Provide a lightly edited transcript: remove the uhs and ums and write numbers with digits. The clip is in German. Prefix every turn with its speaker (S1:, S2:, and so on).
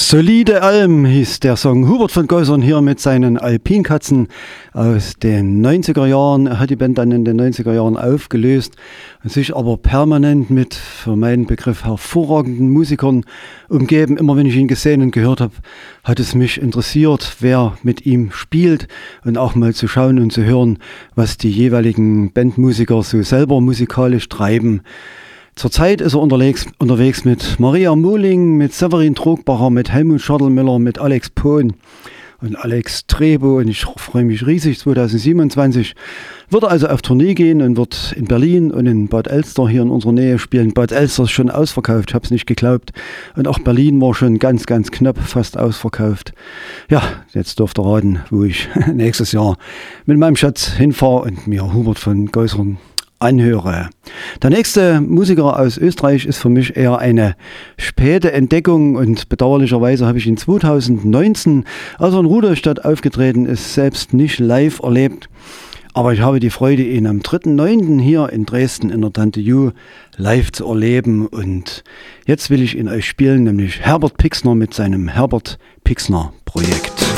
S1: Solide Alm hieß der Song. Hubert von Geusern hier mit seinen Alpinkatzen aus den 90er Jahren. Er hat die Band dann in den 90er Jahren aufgelöst und sich aber permanent mit, für meinen Begriff, hervorragenden Musikern umgeben. Immer wenn ich ihn gesehen und gehört habe, hat es mich interessiert, wer mit ihm spielt und auch mal zu schauen und zu hören, was die jeweiligen Bandmusiker so selber musikalisch treiben. Zurzeit ist er unterwegs mit Maria Mohling, mit Severin Trogbacher, mit Helmut Schadl-Miller, mit Alex Pohn und Alex Trebo. Und ich freue mich riesig, 2027 wird er also auf Tournee gehen und wird in Berlin und in Bad Elster hier in unserer Nähe spielen. Bad Elster ist schon ausverkauft, ich habe es nicht geglaubt. Und auch Berlin war schon ganz, ganz knapp fast ausverkauft. Ja, jetzt dürft ihr raten, wo ich nächstes Jahr mit meinem Schatz hinfahre und mir Hubert von Geusern anhöre. Der nächste Musiker aus Österreich ist für mich eher eine späte Entdeckung und bedauerlicherweise habe ich ihn 2019, als er in Rudolstadt aufgetreten ist, selbst nicht live erlebt. Aber ich habe die Freude, ihn am 3.9. hier in Dresden in der Tante Ju live zu erleben. Und jetzt will ich ihn euch spielen, nämlich Herbert Pixner mit seinem Herbert Pixner Projekt.